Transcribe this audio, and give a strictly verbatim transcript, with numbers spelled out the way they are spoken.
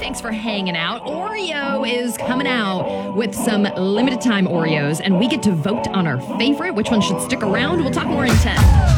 Thanks for hanging out. Oreo is coming out with some limited time Oreos, and we get to vote on our favorite. Which one should stick around? We'll talk more in ten.